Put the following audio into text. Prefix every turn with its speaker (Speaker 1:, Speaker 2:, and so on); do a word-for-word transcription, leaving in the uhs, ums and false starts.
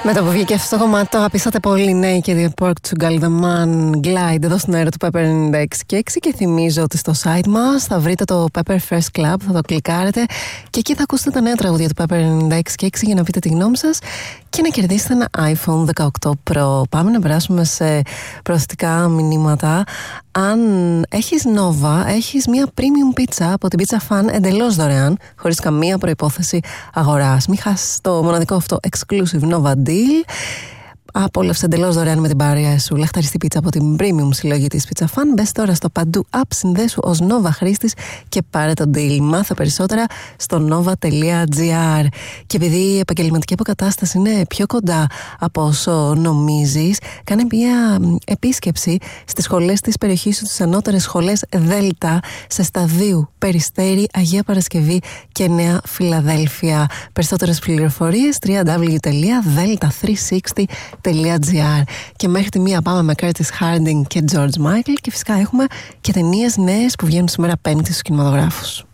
Speaker 1: Με το που βγήκε αυτό το κομμάτι το αγαπήσατε πολύ, ναι, και The Portugal The Man Glide εδώ στην αέρα του Pepper ενενήντα έξι και έξι, και θυμίζω ότι στο site μας θα βρείτε το Pepper First Club, θα το κλικάρετε και εκεί θα ακούσετε τα νέα τραγούδια του Pepper ενενήντα έξι και έξι για να πείτε τη γνώμη σας και να κερδίσετε ένα άιφον δεκαοκτώ Pro. Πάμε να περάσουμε σε προστικά μηνύματα. Αν έχεις Nova, έχεις μια premium pizza από την Pizza Fan εντελώς δωρεάν, χωρίς καμία προϋπόθεση αγοράς. Μην χάσεις το μοναδικό αυτό exclusive Nova Deal. Απόλαυσε εντελώς δωρεάν με την παρέα σου λαχταριστή πίτσα από την premium συλλογή της Pizza Fan. Μπες τώρα στο παντού app, συνδέσου ως Nova χρήστης και πάρε το deal. Μάθε περισσότερα στο nova τελεία gr. Και επειδή η επαγγελματική αποκατάσταση είναι πιο κοντά από όσο νομίζεις, κάνε μια επίσκεψη στις σχολές της περιοχής σου, τις ανώτερες σχολές Δέλτα, σε Σταδίου, Περιστέρι, Αγία Παρασκευή και Νέα Φιλαδέλφια. Περισσότερες πληροφορίες double-u double-u double-u τελεία delta τριακόσια εξήντα τελεία gr. Και μέχρι τη μία πάμε με Curtis Harding και George Michael, και φυσικά έχουμε και ταινίες νέες που βγαίνουν σήμερα Πέμπτη στους κινηματογράφους.